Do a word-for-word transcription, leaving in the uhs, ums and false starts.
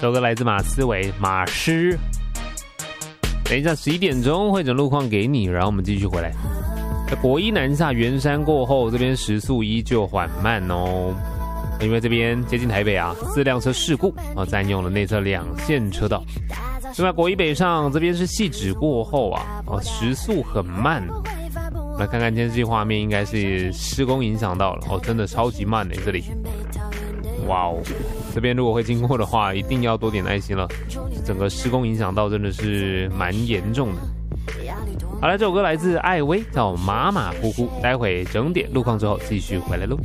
这首歌来自马思唯，马师。等一下十一点钟会整路况给你，然后我们继续回来。在国一南下圆山过后，这边时速依旧缓慢哦，因为这边接近台北啊，四辆车事故啊，占用了内侧两线车道。另外国一北上这边是汐止过后啊，哦时速很慢。来看看监视器画面，应该是施工影响到了哦，真的超级慢的这里。哇哦，这边如果会经过的话，一定要多点耐心了。整个施工影响到真的是蛮严重的。好了，这首歌来自艾薇，叫《马马虎虎》。待会整点路况之后继续回来喽。